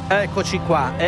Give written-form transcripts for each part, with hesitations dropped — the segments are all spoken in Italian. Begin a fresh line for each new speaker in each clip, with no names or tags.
Eccoci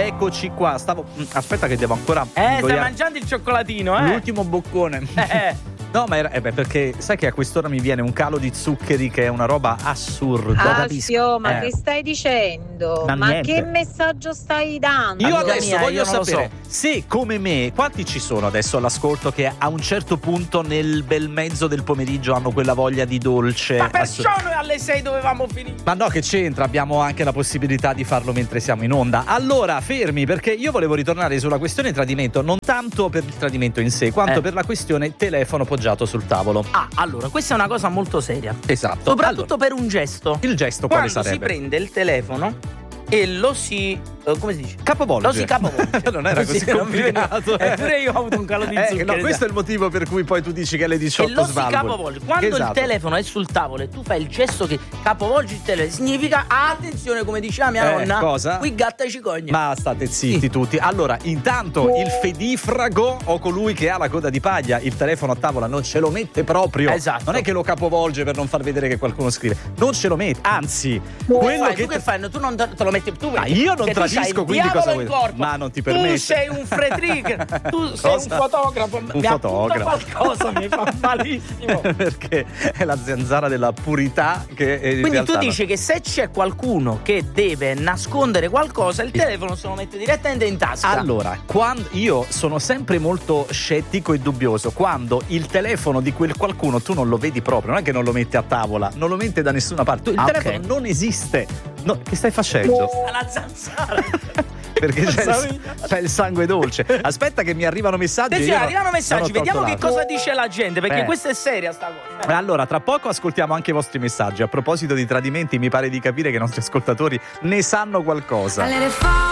qua. Aspetta che devo ancora
stai mangiando il cioccolatino,
l'ultimo boccone. No, ma perché sai che a quest'ora mi viene un calo di zuccheri che è una roba assurda.
Alfio, ma che stai dicendo? Ma che messaggio stai dando?
Io adesso voglio sapere se, come me, quanti ci sono adesso all'ascolto che a un certo punto nel bel mezzo del pomeriggio hanno quella voglia di dolce.
Ma perciò noi alle 6 dovevamo finire.
Ma no, che c'entra? Abbiamo anche la possibilità di farlo mentre siamo in onda. Allora, fermi, perché io volevo ritornare sulla questione tradimento, non tanto per il tradimento in sé, quanto per la questione telefono poggiato sul tavolo.
Allora, questa è una cosa molto seria.
Esatto.
Soprattutto per un gesto.
Il gesto quale
Quando
sarebbe?
si prende il telefono e lo si come si dice?
Capovolge.
Lo si capovolge.
Non era così complicato.
Pure io ho avuto un calo di zuccheri.
No, questo è il motivo per cui poi tu dici che alle 18
e lo
svalvoli.
si capovolge. Quando il telefono è sul tavolo e tu fai il gesto che capovolgi il telefono, significa attenzione, come diceva mia nonna.
Cosa?
Qui gatta cicogna.
Ma state zitti tutti. Allora, intanto il fedifrago o colui che ha la coda di paglia il telefono a tavola non ce lo mette proprio.
Esatto.
Non è che lo capovolge per non far vedere che qualcuno scrive. Non ce lo mette. Anzi,
quello che tu fai? Tu non te lo metti tu.
Ma io non tradisco, quindi cosa vuoi? Ma non ti permetto.
Tu sei un fretrick, tu sei un fotografo.
Un fotografo.
Qualcosa mi fa malissimo.
Perché è la zanzara della purità che
quindi tu dici che se c'è qualcuno che deve nascondere qualcosa, il telefono se lo mette direttamente in tasca.
Allora, quando io sono sempre molto scettico e dubbioso quando il telefono di quel qualcuno tu non lo vedi proprio, non è che non lo mette a tavola, non lo mette da nessuna parte. Il telefono non esiste. No, che stai facendo?
La zanzara.
Perché c'è il sangue dolce. Aspetta che mi arrivano messaggi.
Arrivano messaggi, vediamo che cosa dice la gente, perché questa è seria sta cosa.
Allora, tra poco ascoltiamo anche i vostri messaggi. A proposito di tradimenti, mi pare di capire che i nostri ascoltatori ne sanno qualcosa.